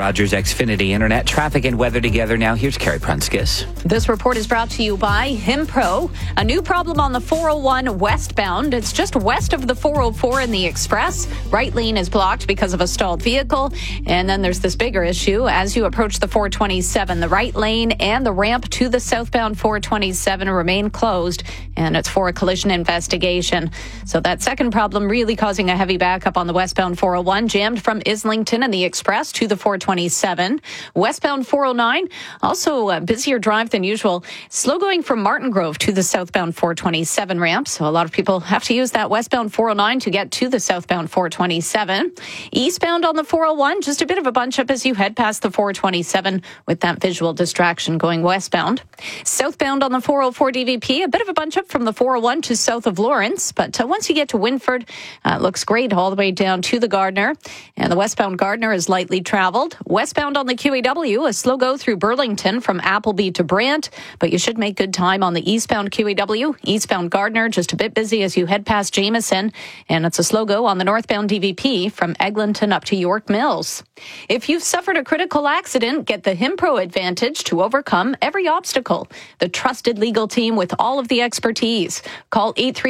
Rogers Xfinity Internet. Traffic and weather together now. Here's Carrie Prunskis. This report is brought to you by Himpro. A new problem on the 401 westbound. It's just west of the 404 in the Express. Right lane is blocked because of a stalled vehicle. And then there's this bigger issue. As you approach the 427, the right lane and the ramp to the southbound 427 remain closed. And it's for a collision investigation. So that second problem really causing a heavy backup on the westbound 401. Jammed from Islington and the Express to the 427. Westbound 409, also a busier drive than usual. Slow going from Martin Grove to the southbound 427 ramp. So a lot of people have to use that westbound 409 to get to the southbound 427. Eastbound on the 401, just a bit of a bunch up as you head past the 427 with that visual distraction going westbound. Southbound on the 404 DVP, a bit of a bunch up from the 401 to south of Lawrence. But once you get to Winford, it looks great all the way down to the Gardner. And the westbound Gardner is lightly traveled. Westbound on the QEW, a slow go through Burlington from Appleby to Brant, but you should make good time on the eastbound QEW. Eastbound Gardner, just a bit busy as you head past Jameson, and it's a slow go on the northbound DVP from Eglinton up to York Mills. If you've suffered a critical accident, get the Himpro Advantage to overcome every obstacle. The trusted legal team with all of the expertise. Call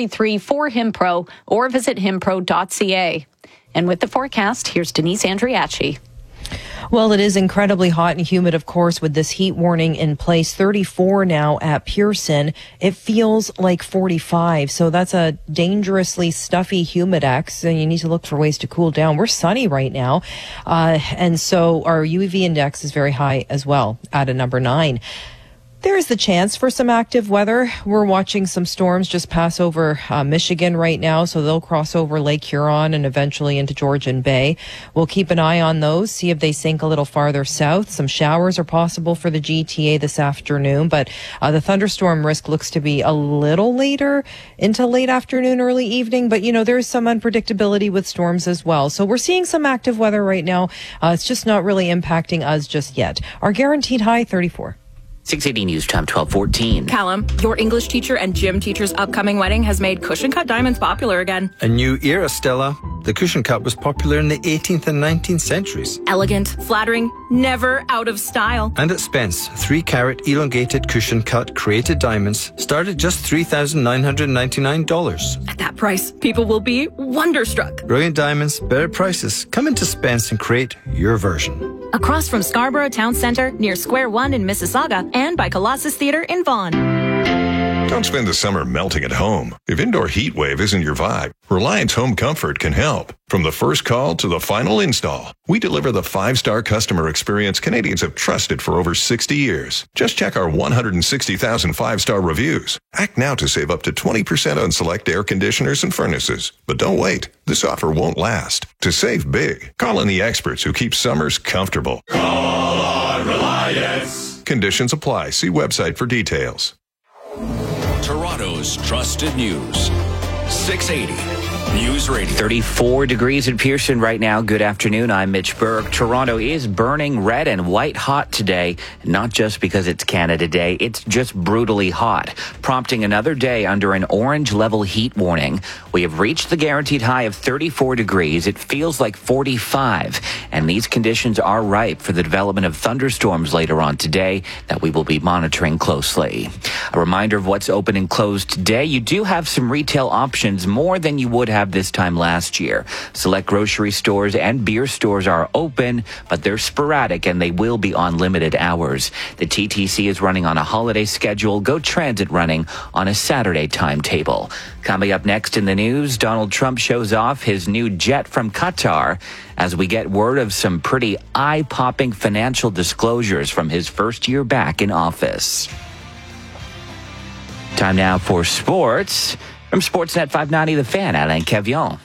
833-4HIMPRO or visit himpro.ca. And with the forecast, here's Denise Andriachi. Well, it is incredibly hot and humid, of course, with this heat warning in place. 34 now at Pearson. It feels like 45. So that's a dangerously stuffy humidex, and you need to look for ways to cool down. We're sunny right now. And so our UV index is very high as well at a number 9. There is the chance for some active weather. We're watching some storms just pass over Michigan right now, so they'll cross over Lake Huron and eventually into Georgian Bay. We'll keep an eye on those, see if they sink a little farther south. Some showers are possible for the GTA this afternoon, but the thunderstorm risk looks to be a little later into late afternoon, early evening. But, there's some unpredictability with storms as well. So we're seeing some active weather right now. It's just not really impacting us just yet. Our guaranteed high, 34. 680 News Time, 12:14. Callum, your English teacher and gym teacher's upcoming wedding has made cushion cut diamonds popular again. A new era, Stella. The cushion cut was popular in the 18th and 19th centuries. Elegant, flattering, never out of style. And at Spence, 3-carat elongated cushion cut created diamonds start at just $3,999. At that price, people will be wonderstruck. Brilliant diamonds, better prices. Come into Spence and create your version. Across from Scarborough Town Centre, near Square One in Mississauga, and by Colossus Theatre in Vaughan. Don't spend the summer melting at home. If indoor heat wave isn't your vibe, Reliance Home Comfort can help. From the first call to the final install, we deliver the 5-star customer experience Canadians have trusted for over 60 years. Just check our 160,000 5-star reviews. Act now to save up to 20% on select air conditioners and furnaces. But don't wait. This offer won't last. To save big, call in the experts who keep summers comfortable. Call on Reliance. Conditions apply. See website for details. Toronto's trusted news. 680 News Radio. 34 degrees in Pearson right now. Good afternoon. I'm Mitch Berg. Toronto is burning red and white hot today, not just because it's Canada Day. It's just brutally hot, prompting another day under an orange level heat warning. We have reached the guaranteed high of 34 degrees. It feels like 45, and these conditions are ripe for the development of thunderstorms later on today that we will be monitoring closely. A reminder of what's open and closed today. You do have some retail options, more than you would have this time last year. Select grocery stores and beer stores are open, but they're sporadic and they will be on limited hours. The TTC is running on a holiday schedule. Go Transit running on a Saturday timetable. Coming up next in the news, Donald Trump shows off his new jet from Qatar as we get word of some pretty eye-popping financial disclosures from his first year back in office. Time now for sports. From Sportsnet 590, The Fan, Alain Cavion.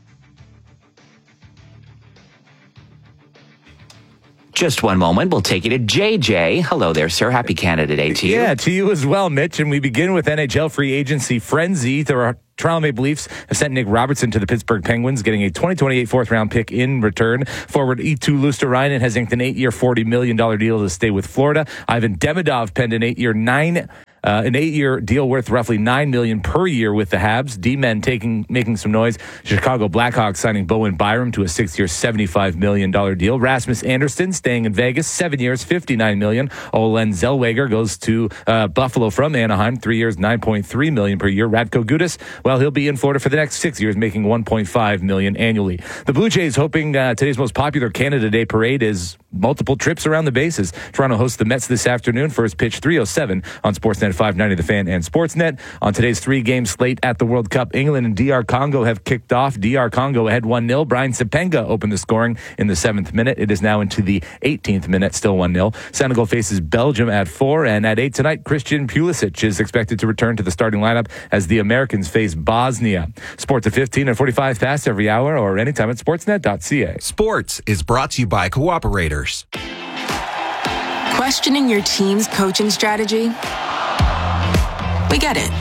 Just one moment. We'll take you to JJ. Hello there, sir. Happy Canada Day to you. Yeah, to you as well, Mitch. And we begin with NHL free agency frenzy. The Toronto Maple Leafs have sent Nick Robertson to the Pittsburgh Penguins, getting a 2028 fourth-round pick in return. Forward Eetu Luostarinen has inked an 8-year, $40 million deal to stay with Florida. Ivan Demidov penned an 8-year, an 8-year deal worth roughly $9 million per year with the Habs. D-men making some noise. Chicago Blackhawks signing Bowen Byram to a 6-year, $75 million deal. Rasmus Anderson staying in Vegas, 7 years, $59 million. Olen Zellweger goes to Buffalo from Anaheim, 3 years, $9.3 million per year. Radko Gudas, well, he'll be in Florida for the next 6 years, making $1.5 million annually. The Blue Jays hoping today's most popular Canada Day parade is multiple trips around the bases. Toronto hosts the Mets this afternoon. First pitch 3:07 on Sportsnet 590 The Fan and Sportsnet. On today's 3-game slate at the World Cup, England and DR Congo have kicked off. DR Congo ahead 1-0. Brian Sapenga opened the scoring in the 7th minute. It is now into the 18th minute, still 1-0. Senegal faces Belgium at 4, and at 8 tonight, Christian Pulisic is expected to return to the starting lineup as the Americans face Bosnia. Sports at 15 and 45 past every hour or anytime at sportsnet.ca. Sports is brought to you by Cooperators. Questioning your team's coaching strategy? We get it.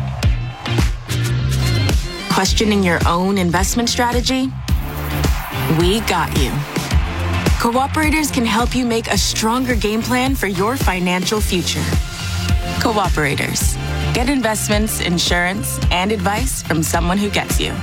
Questioning your own investment strategy? We got you. Cooperators can help you make a stronger game plan for your financial future. Cooperators. Get investments, insurance, and advice from someone who gets you.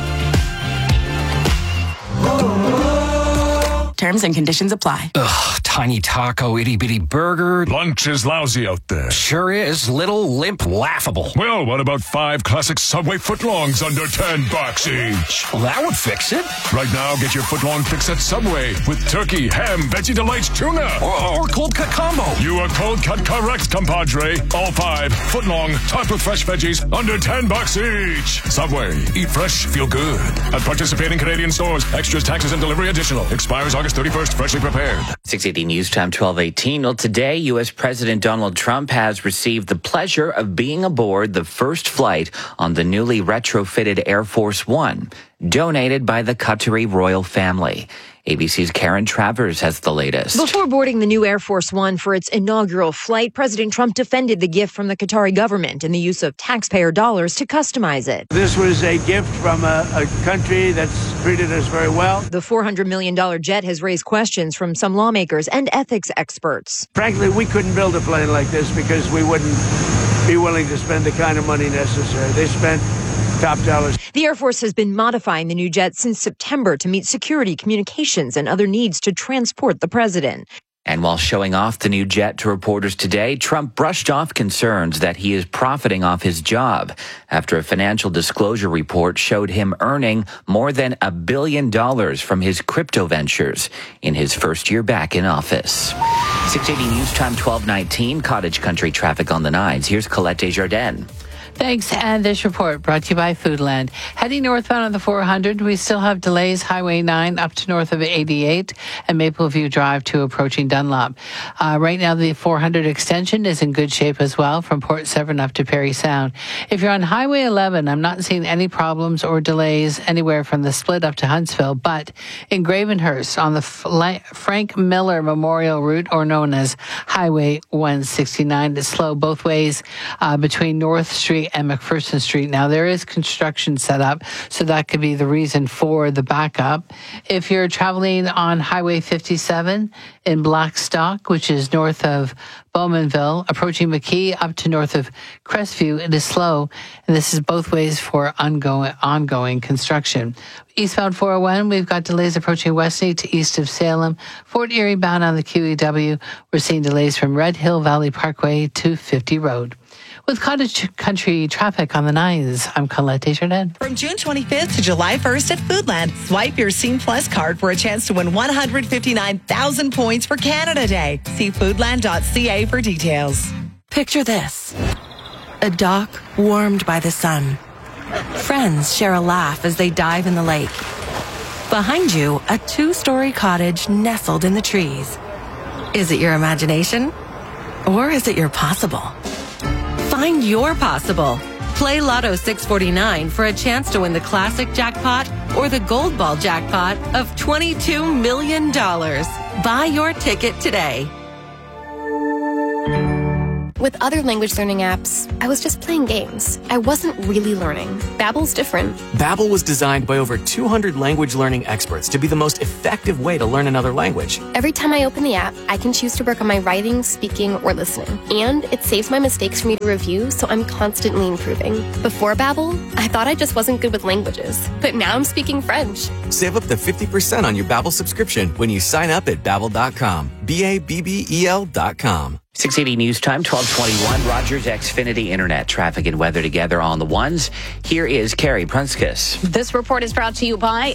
Terms and conditions apply. Ugh, tiny taco, itty-bitty burger. Lunch is lousy out there. Sure is. Little, limp, laughable. Well, what about 5 classic Subway footlongs under $10 each? Well, that would fix it. Right now, get your footlong fix at Subway with turkey, ham, Veggie Delights, tuna. Or cold cut combo. You are cold cut correct, compadre. All 5 footlong, topped with fresh veggies, under $10 each. Subway. Eat fresh, feel good. At participating Canadian stores. Extras, taxes, and delivery additional. Expires August 31st, freshly prepared. 680 News Time 12:18. Well, today, U.S. President Donald Trump has received the pleasure of being aboard the first flight on the newly retrofitted Air Force One, donated by the Qatari royal family. ABC's Karen Travers has the latest. Before boarding the new Air Force One for its inaugural flight, President Trump defended the gift from the Qatari government and the use of taxpayer dollars to customize it. This was a gift from a country that's treated us very well. The $400 million jet has raised questions from some lawmakers and ethics experts. Frankly, we couldn't build a plane like this because we wouldn't be willing to spend the kind of money necessary. They spent top dollars. The Air Force has been modifying the new jet since September to meet security, communications, and other needs to transport the president. And while showing off the new jet to reporters today, Trump brushed off concerns that he is profiting off his job after a financial disclosure report showed him earning more than $1 billion from his crypto ventures in his first year back in office. 680 News Time 12:19, Cottage Country traffic on the 9s. Here's Colette Desjardins. Thanks. And this report brought to you by Foodland. Heading northbound on the 400, we still have delays. Highway 9 up to north of 88 and Mapleview Drive to approaching Dunlop. Right now, the 400 extension is in good shape as well from Port Severn up to Parry Sound. If you're on Highway 11, I'm not seeing any problems or delays anywhere from the split up to Huntsville, but in Gravenhurst on the Frank Miller Memorial Route, or known as Highway 169, it's slow both ways between North Street and McPherson Street. Now, there is construction set up, so that could be the reason for the backup. If you're traveling on Highway 57 in Blackstock, which is north of Bowmanville, approaching McKee up to north of Crestview, it is slow, and this is both ways for ongoing construction. Eastbound 401, we've got delays approaching Westney to east of Salem. Fort Erie bound on the QEW, we're seeing delays from Red Hill Valley Parkway to 50 Road. With Cottage Country traffic on the 9s, I'm Colette Desjardins. From June 25th to July 1st at Foodland, swipe your Scene Plus card for a chance to win 159,000 points for Canada Day. See foodland.ca for details. Picture this. A dock warmed by the sun. Friends share a laugh as they dive in the lake. Behind you, a 2-story cottage nestled in the trees. Is it your imagination? Or is it your possible? Find your possible. Play Lotto 649 for a chance to win the classic jackpot or the gold ball jackpot of $22 million. Buy your ticket today. With other language learning apps, I was just playing games. I wasn't really learning. Babbel's different. Babbel was designed by over 200 language learning experts to be the most effective way to learn another language. Every time I open the app, I can choose to work on my writing, speaking, or listening. And it saves my mistakes for me to review, so I'm constantly improving. Before Babbel, I thought I just wasn't good with languages. But now I'm speaking French. Save up to 50% on your Babbel subscription when you sign up at Babbel.com. Babbel.com. 680 News Time, 1221. Rogers Xfinity Internet traffic and weather together on the ones. Here is Carrie Prunskis. This report is brought to you by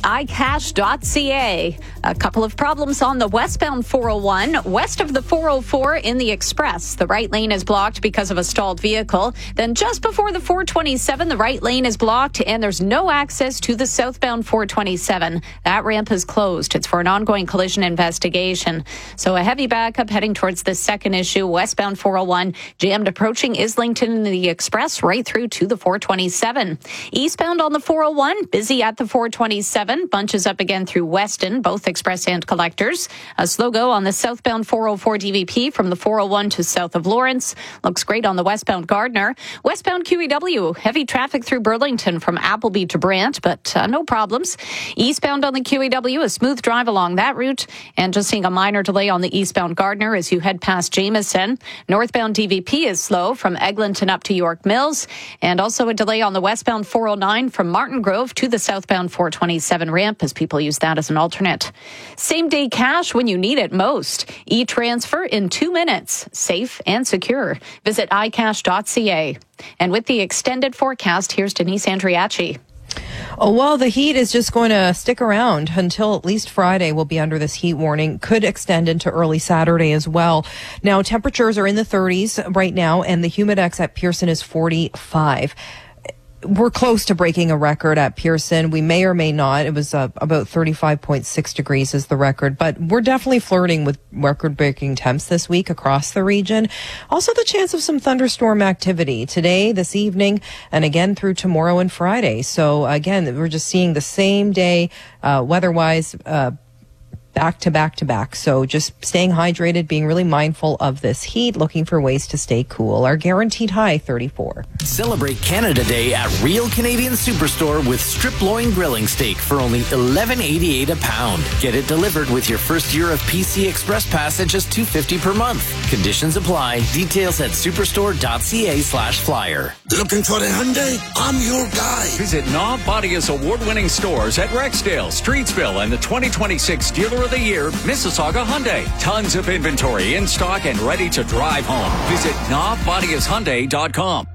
iCash.ca. A couple of problems on the westbound 401. West of the 404 in the Express, the right lane is blocked because of a stalled vehicle. Then just before the 427, the right lane is blocked and there's no access to the southbound 427. That ramp is closed. It's for an ongoing collision investigation. So a heavy backup heading towards the second issue. Westbound 401 jammed approaching Islington in the Express right through to the 427. Eastbound on the 401, busy at the 427. Bunches up again through Weston, both express and collectors. A slow go on the southbound 404 DVP from the 401 to south of Lawrence. Looks great on the westbound Gardner. Westbound QEW, heavy traffic through Burlington from Appleby to Brant, but no problems. Eastbound on the QEW, a smooth drive along that route. And just seeing a minor delay on the eastbound Gardner as you head past Jameson. Northbound DVP is slow from Eglinton up to York Mills, and also a delay on the westbound 409 from Martin Grove to the southbound 427 ramp as people use that as an alternate. Same day cash when you need it most. E-transfer in 2 minutes, safe and secure. Visit iCash.ca. And with the extended forecast, here's Denise Andriachi. Oh, well, the heat is just going to stick around until at least Friday. We'll be under this heat warning. Could extend into early Saturday as well. Now, temperatures are in the 30s right now, and the humidex at Pearson is 45. We're close to breaking a record at Pearson. We may or may not. It was about 35.6 degrees is the record, but we're definitely flirting with record-breaking temps this week across the region. Also, the chance of some thunderstorm activity today, this evening, and again through tomorrow and Friday. So again, we're just seeing the same day weather-wise back to back to back. So just staying hydrated, being really mindful of this heat, looking for ways to stay cool. Our guaranteed high, 34. Celebrate Canada Day at Real Canadian Superstore with strip loin grilling steak for only $11.88 a pound. Get it delivered with your first year of PC Express Pass at just $2.50 per month. Conditions apply. Details at superstore.ca/flyer. Looking for a Hyundai? I'm your guy. Visit Knob Bodia's award-winning stores at Rexdale, Streetsville, and the 2026 Dealer of the Year, Mississauga Hyundai. Tons of inventory in stock and ready to drive home. Visit knobbodiashyundai.com.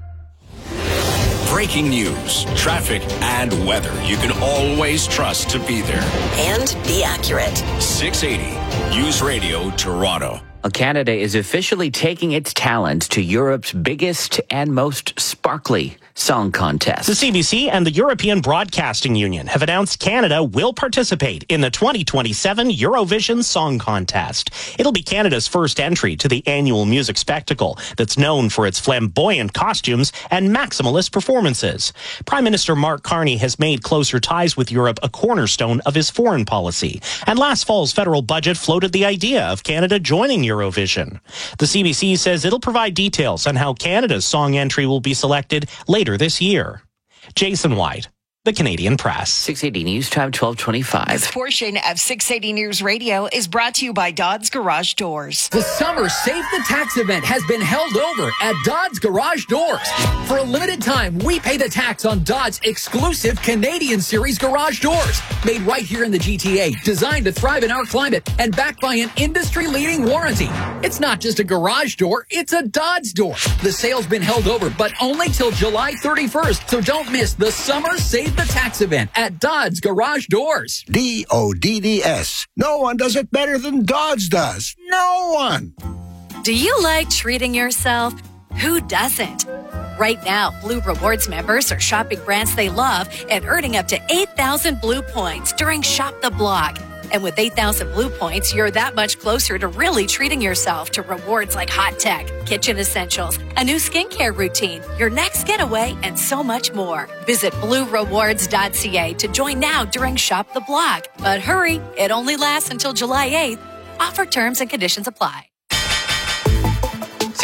Breaking news, traffic, and weather you can always trust to be there. And be accurate. 680 News Radio Toronto. Canada is officially taking its talents to Europe's biggest and most sparkly song contest. The CBC and the European Broadcasting Union have announced Canada will participate in the 2027 Eurovision Song Contest. It'll be Canada's first entry to the annual music spectacle that's known for its flamboyant costumes and maximalist performances. Prime Minister Mark Carney has made closer ties with Europe a cornerstone of his foreign policy. And last fall's federal budget floated the idea of Canada joining Eurovision. The CBC says it'll provide details on how Canada's song entry will be selected later this year. Jason White, The Canadian Press. 680 News Time, 1225. This portion of 680 News Radio is brought to you by Dodds Garage Doors. The Summer Save the Tax event has been held over at Dodds Garage Doors. For a limited time, we pay the tax on Dodds' exclusive Canadian Series garage doors. Made right here in the GTA, designed to thrive in our climate, and backed by an industry-leading warranty. It's not just a garage door, it's a Dodds door. The sale's been held over, but only till July 31st, so don't miss the Summer Save the Tax event at Dodds Garage Doors. DODDS. No one does it better than Dodds does. No one. Do you like treating yourself? Who doesn't? Right now, Blue Rewards members are shopping brands they love and earning up to 8,000 Blue points during Shop the Block. And with 8,000 Blue points, you're that much closer to really treating yourself to rewards like hot tech, kitchen essentials, a new skincare routine, your next getaway, and so much more. Visit BlueRewards.ca to join now during Shop the Block. But hurry, it only lasts until July 8th. Offer terms and conditions apply.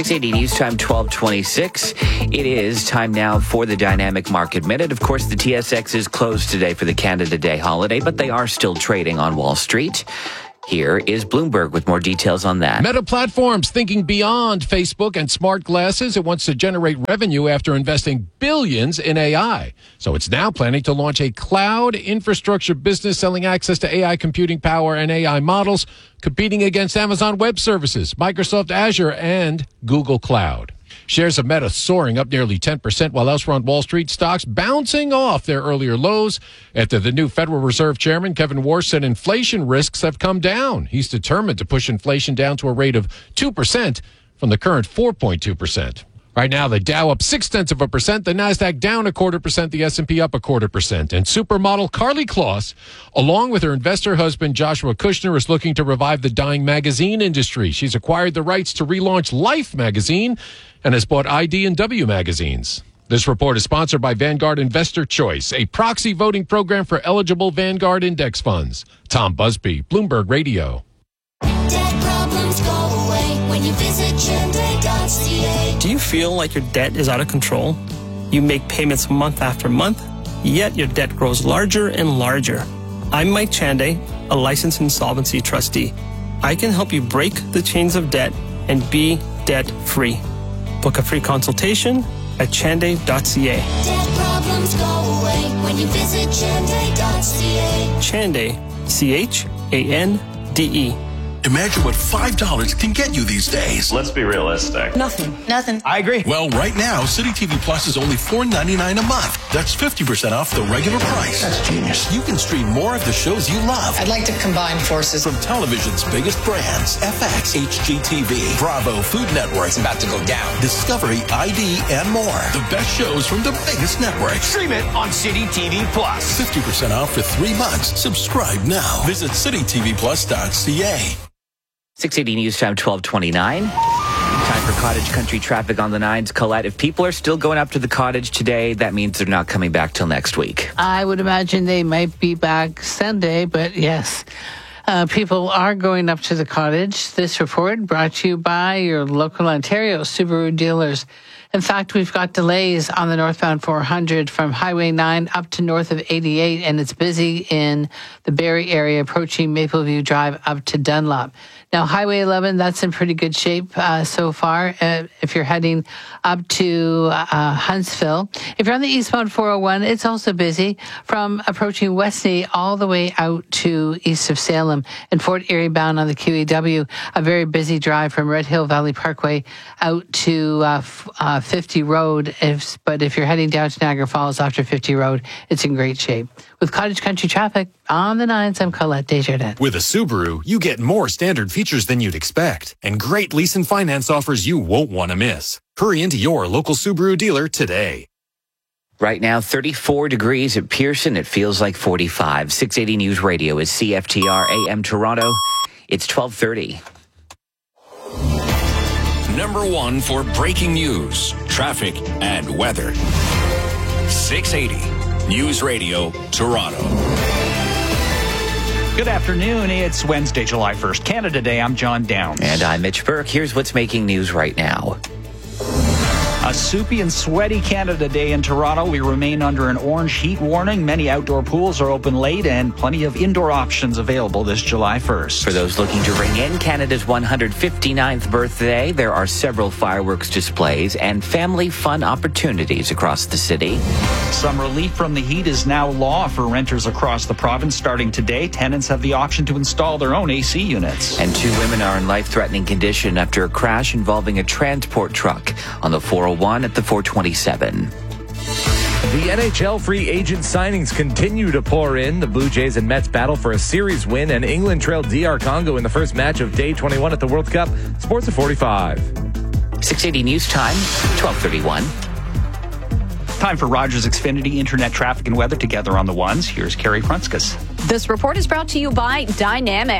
680 News Time, 1226. It is time now for the Dynamic Market Minute. Of course, the TSX is closed today for the Canada Day holiday, but they are still trading on Wall Street. Here is Bloomberg with more details on that. Meta Platforms thinking beyond Facebook and smart glasses. It wants to generate revenue after investing billions in AI. So it's now planning to launch a cloud infrastructure business selling access to AI computing power and AI models, competing against Amazon Web Services, Microsoft Azure, and Google Cloud. Shares of Meta soaring up nearly 10%, while elsewhere on Wall Street, stocks bouncing off their earlier lows after the new Federal Reserve Chairman, Kevin Warsh, said inflation risks have come down. He's determined to push inflation down to a rate of 2% from the current 4.2%. Right now, the Dow up 0.6%, the Nasdaq down 0.25%, the S&P up 0.25%. And supermodel Carly Kloss, along with her investor husband Joshua Kushner, is looking to revive the dying magazine industry. She's acquired the rights to relaunch Life magazine and has bought ID and W magazines. This report is sponsored by Vanguard Investor Choice, a proxy voting program for eligible Vanguard index funds. Tom Busby, Bloomberg Radio. Debt problems go away when you visit Chende.ca. Do you feel like your debt is out of control? You make payments month after month, yet your debt grows larger and larger. I'm Mike Chande, a licensed insolvency trustee. I can help you break the chains of debt and be debt-free. Book a free consultation at chande.ca. Debt problems go away when you visit Chende.ca. Chande, C-H-A-N-D-E. Imagine what $5 can get you these days. Let's be realistic. Nothing. I agree. Well, right now, City TV Plus is only $4.99 a month. That's 50% off the regular price. That's genius. You can stream more of the shows you love. I'd like to combine forces. From television's biggest brands, FX, HGTV, Bravo, Food Network. It's about to go down. Discovery, ID, and more. The best shows from the biggest networks. Stream it on City TV Plus. 50% off for 3 months. Subscribe now. Visit citytvplus.ca. 680 News Time, 1229. Time for Cottage Country traffic on the 9s. Colette, if people are still going up to the cottage today, that means they're not coming back till next week. I would imagine they might be back Sunday, but yes. People are going up to the cottage. This report brought to you by your local Ontario Subaru dealers. In fact, we've got delays on the northbound 400 from Highway 9 up to north of 88, and it's busy in the Barrie area approaching Mapleview Drive up to Dunlop. Now, Highway 11, that's in pretty good shape so far if you're heading up to Huntsville. If you're on the eastbound 401, it's also busy from approaching Westney all the way out to east of Salem. And Fort Erie bound on the QEW, a very busy drive from Red Hill Valley Parkway out to 50 Road. But if you're heading down to Niagara Falls after 50 Road, it's in great shape. With Cottage Country traffic on the 9s, I'm Colette Desjardins. With a Subaru, you get more standard features than you'd expect, and great lease and finance offers you won't want to miss. Hurry into your local Subaru dealer today. Right now, 34 degrees at Pearson. It feels like 45. 680 News Radio is CFTR AM Toronto. It's 1230. Number 1 for breaking news, traffic, and weather. 680 News Radio, Toronto. Good afternoon. It's Wednesday, July 1st, Canada Day. I'm John Downs. And I'm Mitch Burke. Here's what's making news right now. A soupy and sweaty Canada Day in Toronto. We remain under an orange heat warning. Many outdoor pools are open late and plenty of indoor options available this July 1st. For those looking to ring in Canada's 159th birthday, there are several fireworks displays and family fun opportunities across the city. Some relief from the heat is now law for renters across the province. Starting today, tenants have the option to install their own AC units. And 2 women are in life-threatening condition after a crash involving a transport truck on the 401 at the 427. The NHL free agent signings continue to pour in. The Blue Jays and Mets battle for a series win, and England trailed DR Congo in the first match of day 21 at the World Cup. Sports at 45. 680 News Time, 1231. Time for Rogers Xfinity Internet traffic and weather together on the 1s. Here's Carrie Prunskis. This report is brought to you by Dynamic.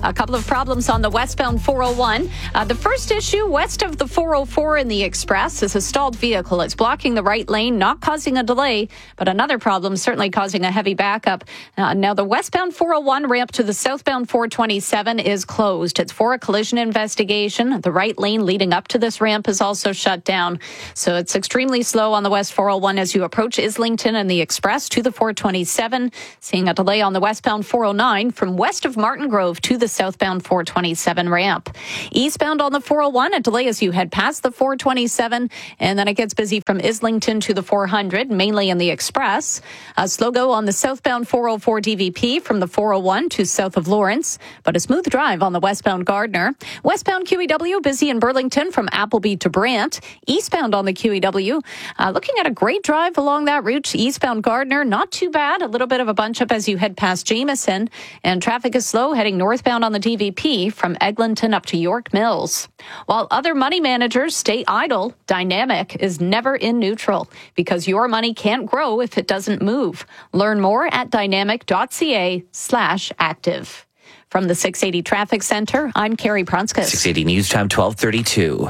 A couple of problems on the westbound 401. The first issue west of the 404 in the Express is a stalled vehicle. It's blocking the right lane, not causing a delay, but another problem certainly causing a heavy backup. Now, the westbound 401 ramp to the southbound 427 is closed. It's for a collision investigation. The right lane leading up to this ramp is also shut down. So it's extremely slow on the west 401 as you approach Islington and the Express to the 427. Seeing a delay on the westbound 409 from west of Martin Grove to the southbound 427 ramp. Eastbound on the 401, a delay as you head past the 427, and then it gets busy from Islington to the 400, mainly in the Express. A slow go on the southbound 404 DVP from the 401 to south of Lawrence, but a smooth drive on the westbound Gardner. Westbound QEW, busy in Burlington from Appleby to Brant. Eastbound on the QEW, looking at a great drive along that route. Eastbound Gardner, not too bad. A little bit of a bunch up as you head past Jameson, and traffic is slow heading northbound on the DVP from Eglinton up to York Mills. While other money managers stay idle, Dynamic is never in neutral because your money can't grow if it doesn't move. Learn more at dynamic.ca/active. From the 680 Traffic Center, I'm Carrie Prunskis. 680 News Time, 12:32.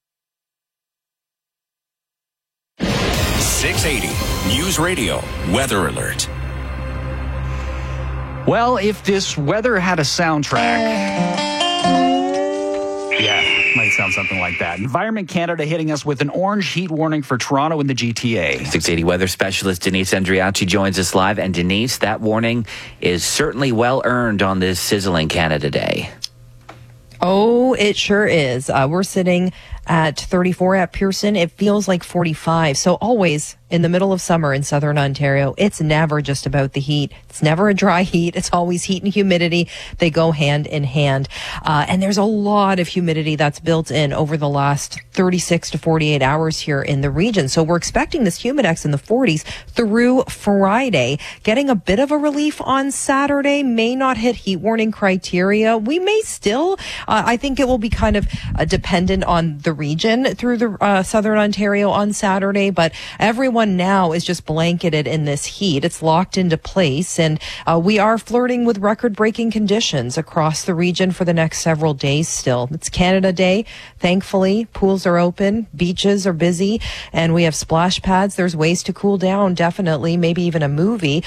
680 News Radio Weather Alert. Well, if this weather had a soundtrack, might sound something like that. Environment Canada hitting us with an orange heat warning for Toronto and the GTA. 680 weather specialist Denise Andriachi joins us live. And Denise, that warning is certainly well earned on this sizzling Canada Day. Oh, it sure is. We're sitting at 34 at Pearson. It feels like 45. So always in the middle of summer in southern Ontario, it's never just about the heat. It's never a dry heat. It's always heat and humidity. They go hand in hand. And there's a lot of humidity that's built in over the last 36 to 48 hours here in the region. So we're expecting this humidex in the 40s through Friday. Getting a bit of a relief on Saturday, may not hit heat warning criteria. We may still, I think it will be kind of dependent on the region through the southern Ontario on Saturday, but everyone now is just blanketed in this heat. It's locked into place, and we are flirting with record-breaking conditions across the region for the next several days still. It's Canada Day. Thankfully, pools are open, beaches are busy, and we have splash pads. There's ways to cool down, definitely, maybe even a movie.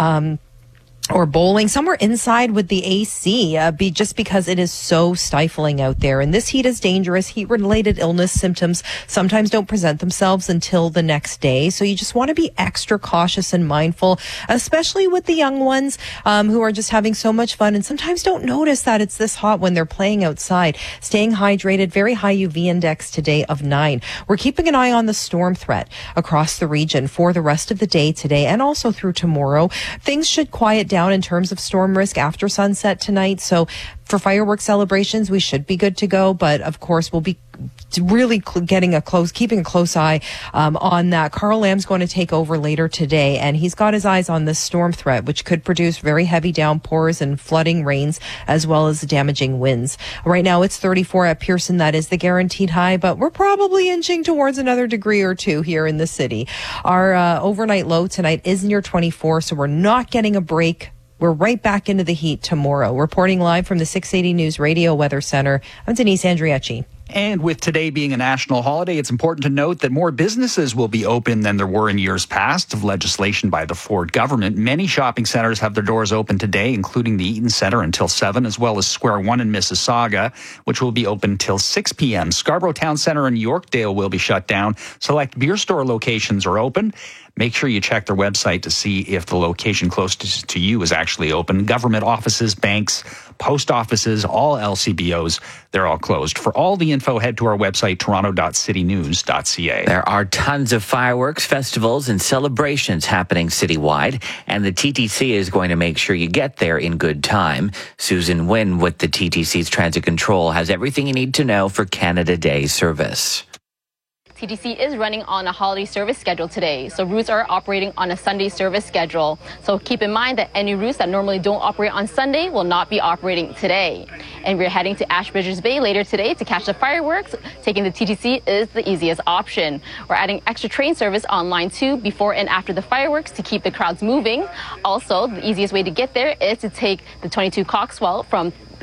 Or bowling somewhere inside with the AC, just because it is so stifling out there. And this heat is dangerous. Heat-related illness symptoms sometimes don't present themselves until the next day. So you just want to be extra cautious and mindful, especially with the young ones who are just having so much fun and sometimes don't notice that it's this hot when they're playing outside. Staying hydrated, very high UV index today of 9. We're keeping an eye on the storm threat across the region for the rest of the day today and also through tomorrow. Things should quiet down in terms of storm risk after sunset tonight. So for fireworks celebrations, we should be good to go. But of course, we'll be really keeping a close eye on that. Carl Lamb's going to take over later today, and he's got his eyes on this storm threat, which could produce very heavy downpours and flooding rains, as well as damaging winds. Right now, it's 34 at Pearson. That is the guaranteed high, but we're probably inching towards another degree or two here in the city. Our overnight low tonight is near 24, so we're not getting a break. We're right back into the heat tomorrow. Reporting live from the 680 News Radio Weather Center, I'm Denise Andriachi. And with today being a national holiday, it's important to note that more businesses will be open than there were in years past of legislation by the Ford government. Many shopping centers have their doors open today, including the Eaton Centre until 7, as well as Square One in Mississauga, which will be open till 6 p.m. Scarborough Town Centre in Yorkdale will be shut down. Select beer store locations are open. Make sure you check their website to see if the location closest to you is actually open. Government offices, banks, post offices, all LCBOs, they're all closed. For all the info, head to our website, toronto.citynews.ca. There are tons of fireworks, festivals, and celebrations happening citywide, and the TTC is going to make sure you get there in good time. Susan Wynn with the TTC's Transit Control has everything you need to know for Canada Day service. TTC is running on a holiday service schedule today, so routes are operating on a Sunday service schedule. So keep in mind that any routes that normally don't operate on Sunday will not be operating today. And we're heading to Ashbridges Bay later today to catch the fireworks. Taking the TTC is the easiest option. We're adding extra train service on line 2 before and after the fireworks to keep the crowds moving. Also, the easiest way to get there is to take the 22 Coxwell from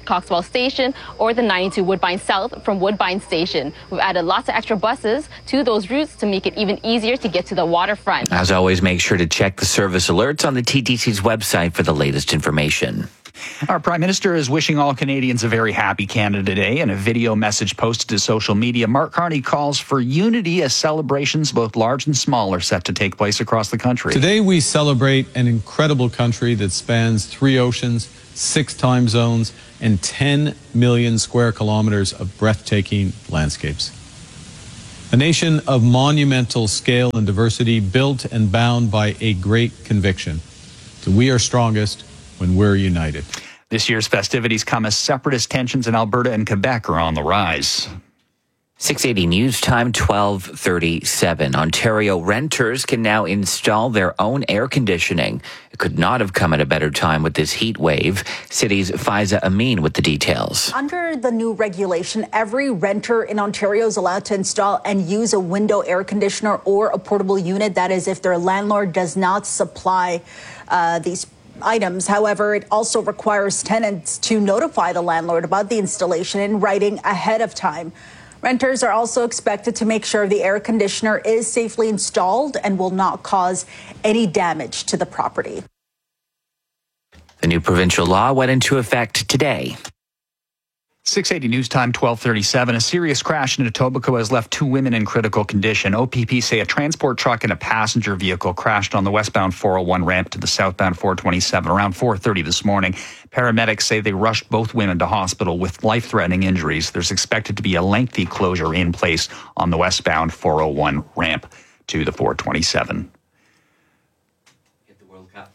Coxwell Station or the 92 Woodbine South from Woodbine Station. We've added lots of extra buses to those routes to make it even easier to get to the waterfront. As always, make sure to check the service alerts on the TTC's website for the latest information. Our Prime Minister is wishing all Canadians a very happy Canada Day. In a video message posted to social media, Mark Carney calls for unity as celebrations, both large and small, are set to take place across the country. Today we celebrate an incredible country that spans 3 oceans, 6 time zones, and 10 million square kilometers of breathtaking landscapes. A nation of monumental scale and diversity, built and bound by a great conviction that we are strongest when we're united. This year's festivities come as separatist tensions in Alberta and Quebec are on the rise. 680 News Time, 12:37. Ontario renters can now install their own air conditioning. It could not have come at a better time with this heat wave. City's Faiza Amin with the details. Under the new regulation, every renter in Ontario is allowed to install and use a window air conditioner or a portable unit. That is, if their landlord does not supply these items. However, it also requires tenants to notify the landlord about the installation in writing ahead of time. Renters are also expected to make sure the air conditioner is safely installed and will not cause any damage to the property. The new provincial law went into effect today. 680 News Time, 12:37. A serious crash in Etobicoke has left 2 women in critical condition. OPP say a transport truck and a passenger vehicle crashed on the westbound 401 ramp to the southbound 427 around 4:30 this morning. Paramedics say they rushed both women to hospital with life-threatening injuries. There's expected to be a lengthy closure in place on the westbound 401 ramp to the 427. Get the World Cup.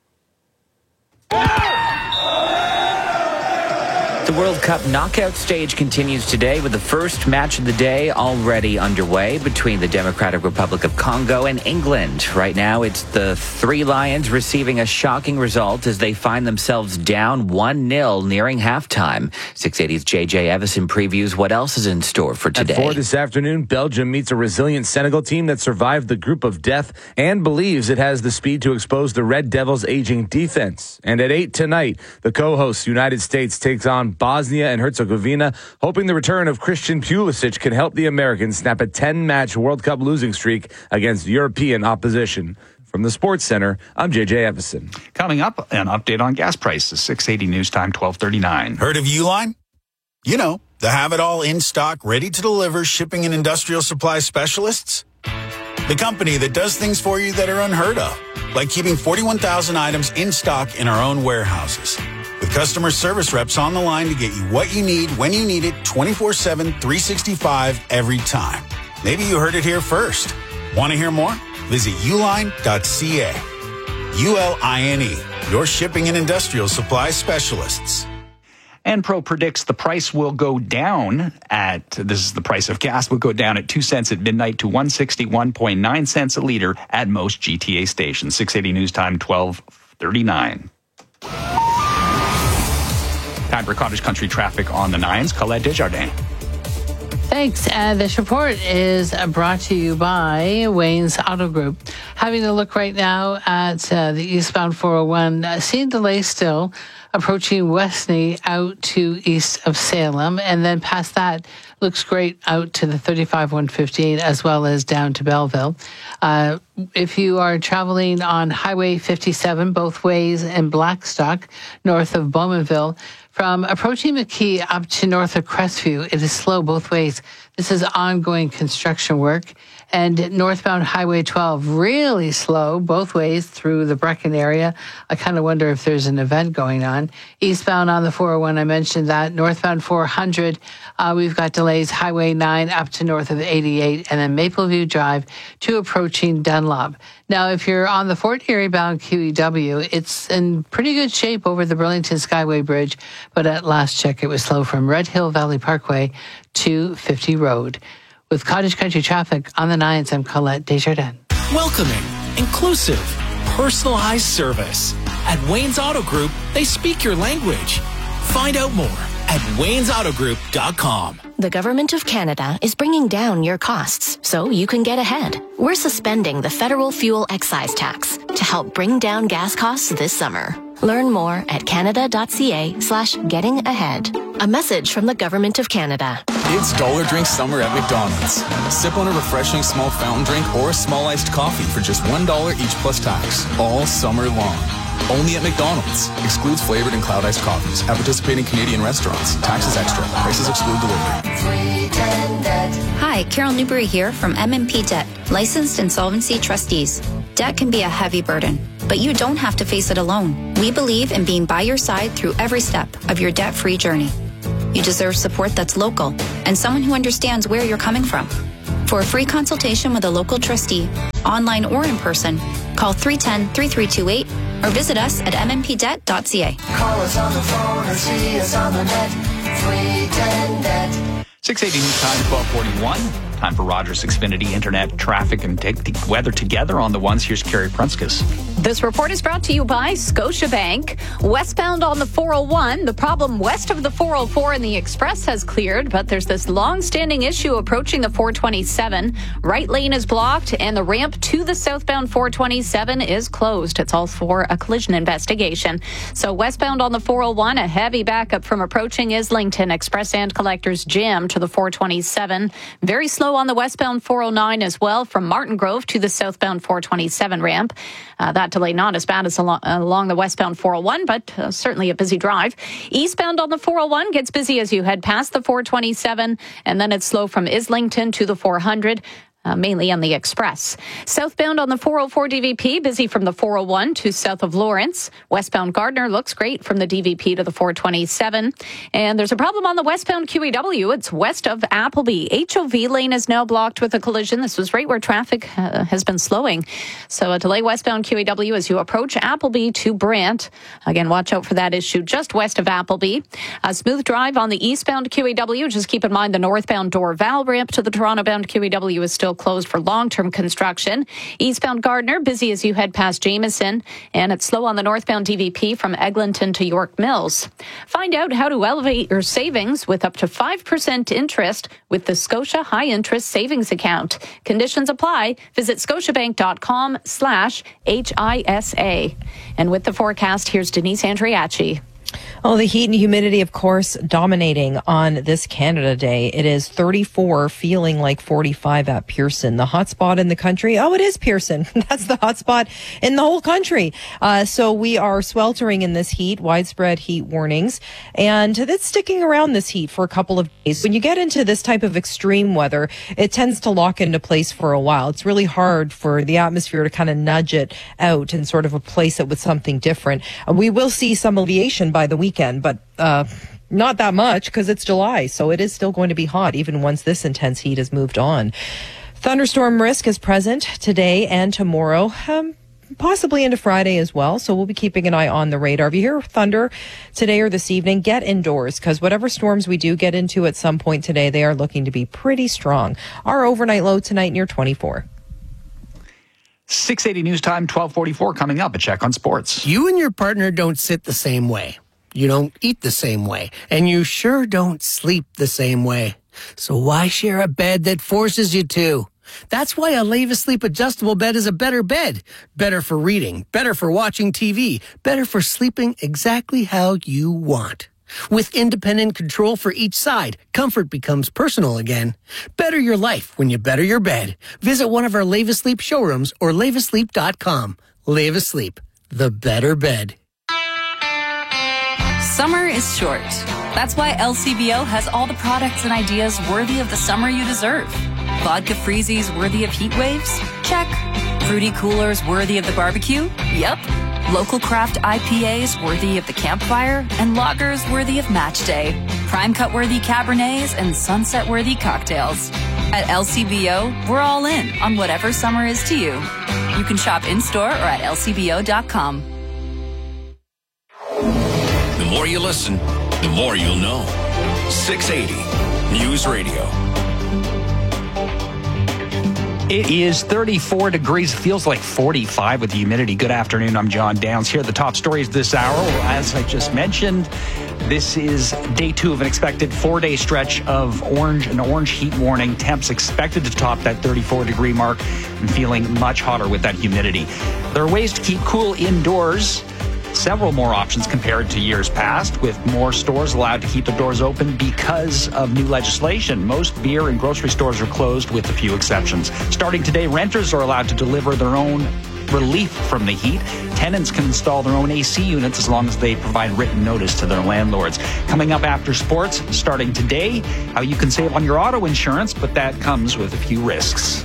The World Cup knockout stage continues today with the first match of the day already underway between the Democratic Republic of Congo and England. Right now, it's the Three Lions receiving a shocking result as they find themselves down 1-0 nearing halftime. 680's JJ Evison previews what else is in store for today. At 4 this afternoon, Belgium meets a resilient Senegal team that survived the group of death and believes it has the speed to expose the Red Devils' aging defense. And at 8 tonight, the co-hosts United States takes on Bosnia and Herzegovina, hoping the return of Christian Pulisic can help the Americans snap a 10-match World Cup losing streak against European opposition. From the Sports Center, I'm JJ Evison. Coming up, an update on gas prices, 680 News Time, 12:39. Heard of Uline? You know, the have-it-all in-stock, ready-to-deliver shipping and industrial supply specialists. The company that does things for you that are unheard of, like keeping 41,000 items in stock in our own warehouses. With customer service reps on the line to get you what you need, when you need it, 24/7, 365, every time. Maybe you heard it here first. Want to hear more? Visit uline.ca. ULINE, your shipping and industrial supply specialists. Enpro predicts the price will go down this is the price of gas, will go down at 2 cents at midnight to 161.9 cents a liter at most GTA stations. 680 News Time, 12:39. Time for Cottage Country traffic on the 9s. Colette Desjardins. Thanks. This report is brought to you by Wayne's Auto Group. Having a look right now at the eastbound 401, seeing delays still approaching Westney out to east of Salem, and then past that looks great out to the 35-115 as well as down to Belleville. If you are traveling on Highway 57 both ways in Blackstock, north of Bowmanville, from approaching McKee up to north of Crestview, it is slow both ways. This is ongoing construction work. And northbound Highway 12, really slow both ways through the Brecken area. I kind of wonder if there's an event going on. Eastbound on the 401, I mentioned that. Northbound 400, we've got delays Highway 9 up to north of 88, and then Mapleview Drive to approaching Dunlop. Now, if you're on the Fort Erie bound QEW, it's in pretty good shape over the Burlington Skyway Bridge, but at last check, it was slow from Red Hill Valley Parkway to 50 Road. With Cottage Country traffic on the 9s, I'm Colette Desjardins. Welcoming, inclusive, personalized service. At Wayne's Auto Group, they speak your language. Find out more at waynesautogroup.com. The Government of Canada is bringing down your costs so you can get ahead. We're suspending the federal fuel excise tax to help bring down gas costs this summer. Learn more at canada.ca/gettingahead. A message from the Government of Canada. It's Dollar Drink Summer at McDonald's. Sip on a refreshing small fountain drink or a small iced coffee for just $1 each plus tax, all summer long. Only at McDonald's. Excludes flavored and cloud iced coffees. At participating Canadian restaurants. Taxes extra. Prices exclude delivery. Hi, Carol Newberry here from MMP Debt, licensed insolvency trustees. Debt can be a heavy burden, but you don't have to face it alone. We believe in being by your side through every step of your debt-free journey. You deserve support that's local and someone who understands where you're coming from. For a free consultation with a local trustee, online or in person, call 310-3328 or visit us at mmpdebt.ca. Call us on the phone or see us on the net. 310-NET. 680 News Time, 1241. Time for Rogers Xfinity Internet traffic and take the weather together on the ones. Here's Carrie Prunskis. This report is brought to you by Scotiabank. Westbound on the 401, the problem west of the 404 and the Express has cleared, but there's this long-standing issue approaching the 427. Right lane is blocked, and the ramp to the southbound 427 is closed. It's all for a collision investigation. So westbound on the 401, a heavy backup from approaching Islington. Express and Collectors jam to the 427. Very slow on the westbound 409 as well, from Martin Grove to the southbound 427 ramp. That delay not as bad as along the westbound 401, but certainly a busy drive. Eastbound on the 401 gets busy as you head past the 427, and then it's slow from Islington to the 400. Mainly on the Express. Southbound on the 404 DVP, busy from the 401 to south of Lawrence. Westbound Gardner looks great from the DVP to the 427. And there's a problem on the westbound QEW. It's west of Appleby. HOV lane is now blocked with a collision. This was right where traffic has been slowing. So a delay westbound QEW as you approach Appleby to Brant. Again, watch out for that issue just west of Appleby. A smooth drive on the eastbound QEW. Just keep in mind the northbound Dorval ramp to the Toronto-bound QEW is still closed for long-term construction. Eastbound Gardner, busy as you head past Jameson, and it's slow on the northbound DVP from Eglinton to York Mills. Find out how to elevate your savings with up to 5% interest with the Scotia High Interest Savings Account. Conditions apply. Visit scotiabank.com/HISA. And with the forecast, here's Denise Andriachi. Oh, the heat and humidity, of course, dominating on this Canada Day. It is 34, feeling like 45 at Pearson. The hot spot in the country. Oh, it is Pearson. That's the hot spot in the whole country. So we are sweltering in this heat, widespread heat warnings. And it's sticking around this heat for a couple of days. When you get into this type of extreme weather, it tends to lock into place for a while. It's really hard for the atmosphere to kind of nudge it out and sort of replace it with something different. We will see some alleviation by the weekend, but not that much because it's July, so it is still going to be hot even once this intense heat has moved on. Thunderstorm risk is present today and tomorrow, possibly into Friday as well, so we'll be keeping an eye on the radar. If you hear thunder today or this evening, get indoors because whatever storms we do get into at some point today, they are looking to be pretty strong. Our overnight low tonight near 24. 680 News Time, 1244 coming up. A check on sports. You and your partner don't sit the same way. You don't eat the same way. And you sure don't sleep the same way. So why share a bed that forces you to? That's why a Leva Sleep adjustable bed is a better bed. Better for reading, better for watching TV, better for sleeping exactly how you want. With independent control for each side, comfort becomes personal again. Better your life when you better your bed. Visit one of our Leva Sleep showrooms or levasleep.com. Leva Sleep, the better bed. Summer is short. That's why LCBO has all the products and ideas worthy of the summer you deserve. Vodka freezies worthy of heat waves? Check. Fruity coolers worthy of the barbecue? Yep. Local craft IPAs worthy of the campfire? And lagers worthy of match day. Prime cut worthy Cabernets and sunset worthy cocktails. At LCBO, we're all in on whatever summer is to you. You can shop in-store or at lcbo.com. The more you listen, the more you'll know. 680 News Radio. It is 34 degrees. Feels like 45 with the humidity. Good afternoon. I'm John Downs. Here are the top stories this hour. As I just mentioned, this is day 2 of an expected 4-day stretch of an orange heat warning. Temps expected to top that 34-degree mark and feeling much hotter with that humidity. There are ways to keep cool indoors. several more options compared to years past, with more stores allowed to keep their doors open because of new legislation. Most beer and grocery stores are closed with a few exceptions. Starting today, renters are allowed to deliver their own relief from the heat. Tenants can install their own AC units as long as they provide written notice to their landlords. Coming up after sports, starting today, how you can save on your auto insurance, but that comes with a few risks.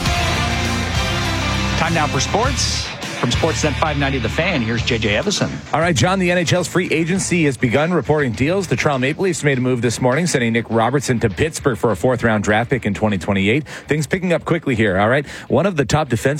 Time now for sports. From Sportsnet 590 The Fan, here's JJ Evison. All right, John, the NHL's free agency has begun reporting deals. The Toronto Maple Leafs made a move this morning, sending Nick Robertson to Pittsburgh for a 4th-round draft pick in 2028. Things picking up quickly here, all right? One of the top defense